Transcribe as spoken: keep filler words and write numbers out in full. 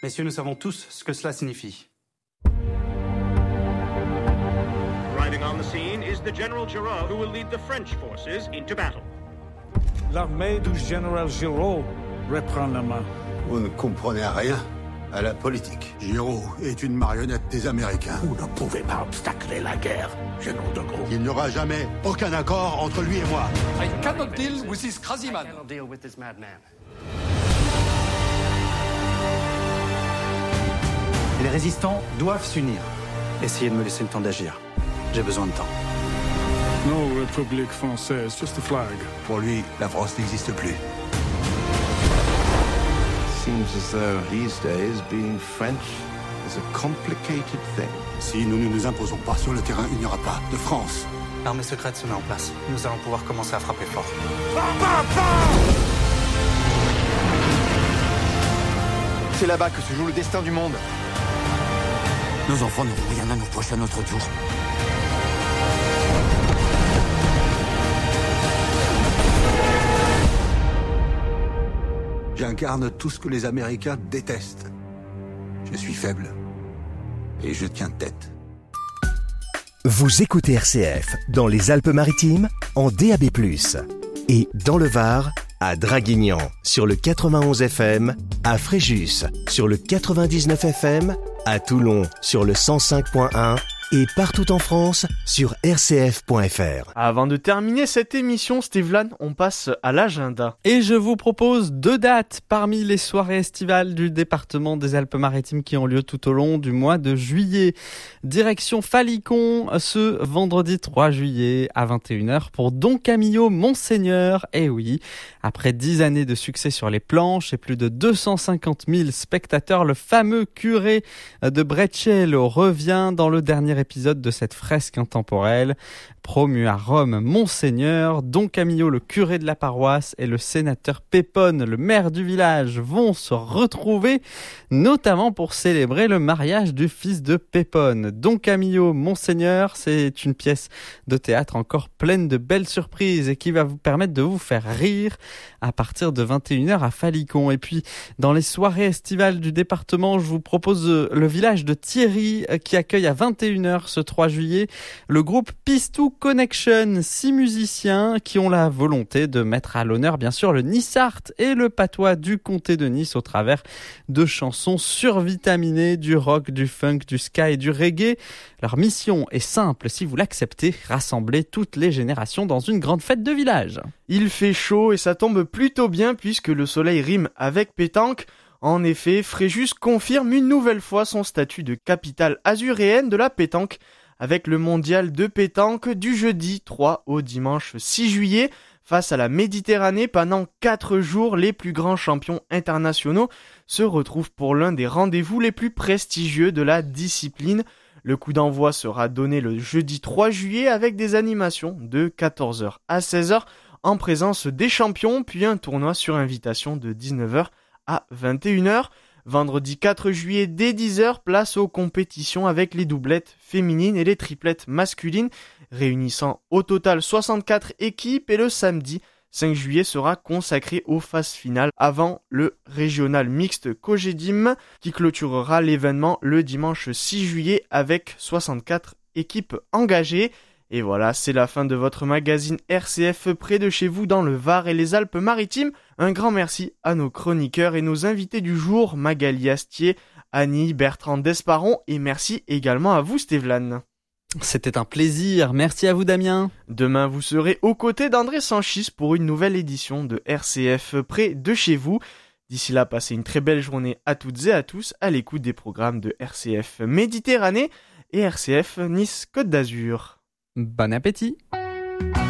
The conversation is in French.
Messieurs, nous savons tous ce que cela signifie. Arriving on the scene is the General Giraud, who will lead the French forces into battle. L'armée du général Giraud reprend la main. Vous ne comprenez rien à la politique. Giraud est une marionnette des Américains. Vous ne pouvez pas obstacler la guerre, général de Gaulle. Il n'y aura jamais aucun accord entre lui et moi. I cannot deal with this crazy man. I cannot deal with this madman. Les résistants doivent s'unir. Essayez de me laisser le temps d'agir. J'ai besoin de temps. No République française, just a flag. Pour lui, la France n'existe plus. Seems as though these days being French is a complicated thing. Si nous ne nous imposons pas sur le terrain, il n'y aura pas de France. L'armée secrète se met en place. Nous allons pouvoir commencer à frapper fort. C'est là-bas que se joue le destin du monde. Nos enfants n'auront rien à nous reprocher à notre tour. J'incarne tout ce que les Américains détestent. Je suis faible. Et je tiens tête. Vous écoutez R C F dans les Alpes-Maritimes en D A B plus, et dans le Var à Draguignan sur le quatre-vingt-onze F M, à Fréjus sur le quatre-vingt-dix-neuf F M, à Toulon sur le cent cinq point un et partout en France sur r c f point f r. Avant de terminer cette émission, Stevlan, on passe à l'agenda. Et je vous propose deux dates parmi les soirées estivales du département des Alpes-Maritimes qui ont lieu tout au long du mois de juillet. Direction Falicon ce vendredi trois juillet à vingt et une heures pour Don Camillo Monseigneur. Et oui, après dix années de succès sur les planches et plus de deux cent cinquante mille spectateurs, le fameux curé de Breccello revient dans le dernier épisode de cette fresque intemporelle. Promu à Rome Monseigneur, Don Camillo, le curé de la paroisse, et le sénateur Pépone, le maire du village, vont se retrouver, notamment pour célébrer le mariage du fils de Pépone. Don Camillo Monseigneur, c'est une pièce de théâtre encore pleine de belles surprises et qui va vous permettre de vous faire rire à partir de vingt et une heures à Falicon. Et puis, dans les soirées estivales du département, je vous propose le village de Thierry qui accueille à vingt et une heures ce trois juillet le groupe Pistou Connection, six musiciens qui ont la volonté de mettre à l'honneur bien sûr le Nissart et le patois du comté de Nice au travers de chansons survitaminées, du rock, du funk, du ska et du reggae. Leur mission est simple, si vous l'acceptez, rassembler toutes les générations dans une grande fête de village. Il fait chaud et ça tombe plutôt bien puisque le soleil rime avec pétanque. En effet, Fréjus confirme une nouvelle fois son statut de capitale azuréenne de la pétanque avec le mondial de pétanque du jeudi trois au dimanche six juillet. Face à la Méditerranée, pendant quatre jours, les plus grands champions internationaux se retrouvent pour l'un des rendez-vous les plus prestigieux de la discipline. Le coup d'envoi sera donné le jeudi trois juillet avec des animations de quatorze heures à seize heures en présence des champions, puis un tournoi sur invitation de dix-neuf heures à vingt et une heures. Vendredi quatre juillet dès dix heures, place aux compétitions avec les doublettes féminines et les triplettes masculines, réunissant au total soixante-quatre équipes, et le samedi cinq juillet sera consacré aux phases finales avant le régional mixte Cogedim qui clôturera l'événement le dimanche six juillet avec soixante-quatre équipes engagées. Et voilà, c'est la fin de votre magazine R C F près de chez vous dans le Var et les Alpes-Maritimes. Un grand merci à nos chroniqueurs et nos invités du jour, Magali Astier, Annie, Bertrand Desparon, et merci également à vous Stevlan. C'était un plaisir, merci à vous Damien. Demain vous serez aux côtés d'André Sanchis pour une nouvelle édition de R C F près de chez vous. D'ici là, passez une très belle journée à toutes et à tous à l'écoute des programmes de R C F Méditerranée et R C F Nice Côte d'Azur. Bon appétit.